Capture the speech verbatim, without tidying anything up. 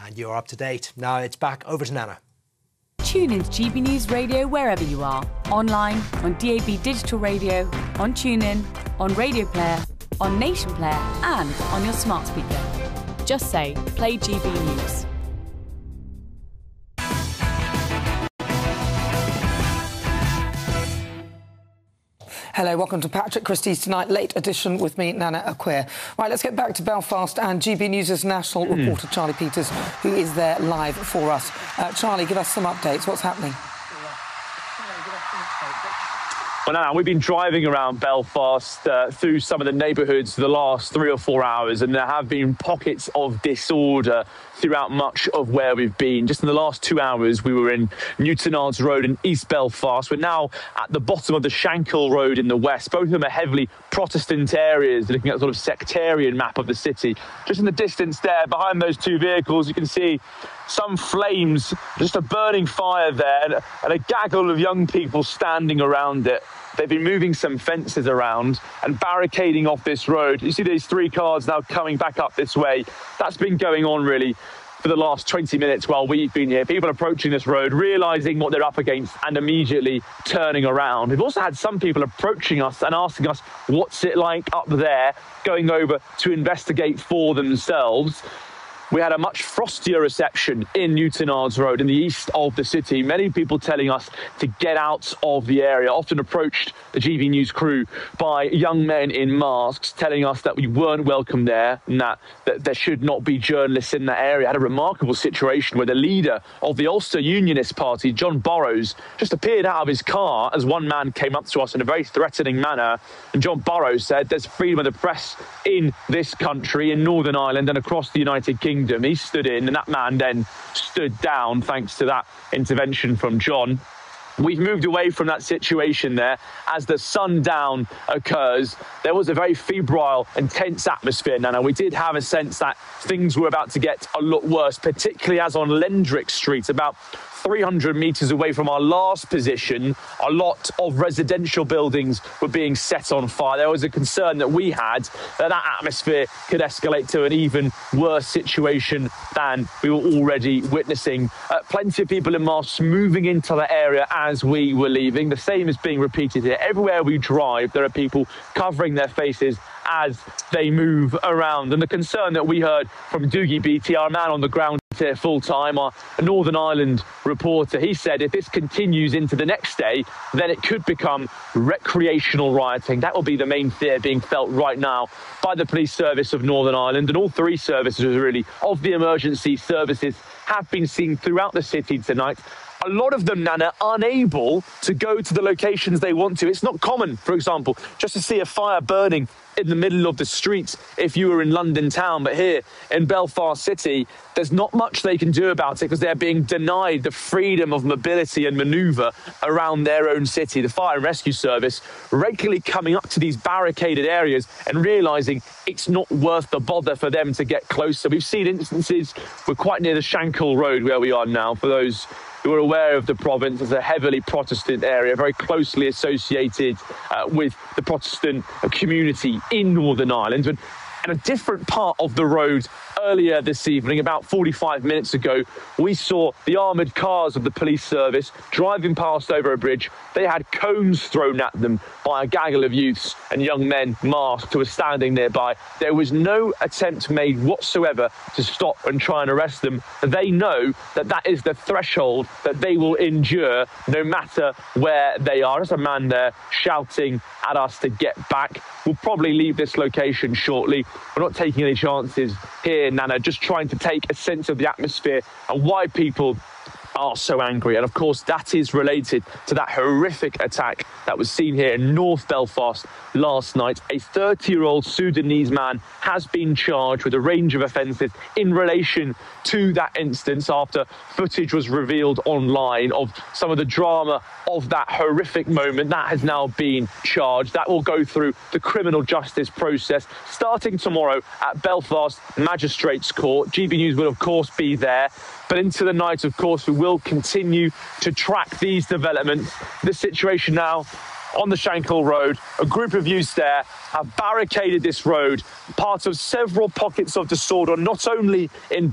And you're up to date. Now it's back over to Nana. Tune in to G B News Radio wherever you are. Online, on D A B Digital Radio, on TuneIn, on Radio Player, on Nation Player and on your smart speaker. Just say, play G B News. Hello, welcome to Patrick Christie's Tonight Late Edition with me, Nana Acquia. Right, let's get back to Belfast and G B News' national mm. reporter Charlie Peters, who is there live for us. Uh, Charlie, give us some updates. What's happening? Well, now, we've been driving around Belfast uh, through some of the neighbourhoods for the last three or four hours, and there have been pockets of disorder throughout much of where we've been. Just in the last two hours, we were in Newtonards Road in East Belfast. We're now at the bottom of the Shankill Road in the west. Both of them are heavily Protestant areas, looking at a sort of sectarian map of the city. Just in the distance there, behind those two vehicles, you can see some flames, just a burning fire there, and a gaggle of young people standing around it. They've been moving some fences around and barricading off this road. You see these three cars now coming back up this way. That's been going on really for the last twenty minutes while we've been here. People approaching this road, realising what they're up against and immediately turning around. We've also had some people approaching us and asking us, what's it like up there, going over to investigate for themselves. We had a much frostier reception in Newtonards Road in the east of the city. Many people telling us to get out of the area, often approached the G B News crew by young men in masks, telling us that we weren't welcome there and that, that there should not be journalists in that area. Had a remarkable situation where the leader of the Ulster Unionist Party, John Burrows, just appeared out of his car as one man came up to us in a very threatening manner. And John Burrows said there's freedom of the press in this country, in Northern Ireland and across the United Kingdom. He stood in and that man then stood down thanks to that intervention from John. We've moved away from that situation there as the sundown occurs. There was a very febrile and tense atmosphere, Nana. We did have a sense that things were about to get a lot worse, particularly as on Lendrick Street, about three hundred metres away from our last position, a lot of residential buildings were being set on fire. There was a concern that we had that that atmosphere could escalate to an even worse situation than we were already witnessing. Uh, plenty of people in masks moving into the area as we were leaving. The same is being repeated here. Everywhere we drive, there are people covering their faces as they move around. And the concern that we heard from Dougie Beattie, our man on the ground here full-time, our Northern Ireland reporter, he said if this continues into the next day, then it could become recreational rioting. That will be the main fear being felt right now by the police service of Northern Ireland, and all three services really of the emergency services have been seen throughout the city tonight. A lot of them, Nana, unable to go to the locations they want to. It's not common, for example, just to see a fire burning in the middle of the streets if you were in London town. But here in Belfast City, there's not much they can do about it because they're being denied the freedom of mobility and manoeuvre around their own city. The Fire and Rescue Service regularly coming up to these barricaded areas and realising it's not worth the bother for them to get closer. We've seen instances, we're quite near the Shankill Road where we are now, for those who are aware of the province as a heavily Protestant area, very closely associated uh, with the Protestant community in Northern Ireland. And, and a different part of the road earlier this evening, about forty-five minutes ago, we saw the armoured cars of the police service driving past over a bridge. They had cones thrown at them by a gaggle of youths and young men masked who were standing nearby. There was no attempt made whatsoever to stop and try and arrest them. They know that that is the threshold that they will endure no matter where they are. There's a man there shouting at us to get back. We'll probably leave this location shortly. We're not taking any chances here, Nana, just trying to take a sense of the atmosphere and why people are so angry. And of course, that is related to that horrific attack that was seen here in North Belfast last night. A thirty-year-old Sudanese man has been charged with a range of offences in relation to that instance after footage was revealed online of some of the drama of that horrific moment. That has now been charged. That will go through the criminal justice process starting tomorrow at Belfast Magistrates Court. G B News will, of course, be there. But into the night, of course, we will continue to track these developments. The situation now on the Shankill Road, a group of youths there have barricaded this road, part of several pockets of disorder, not only in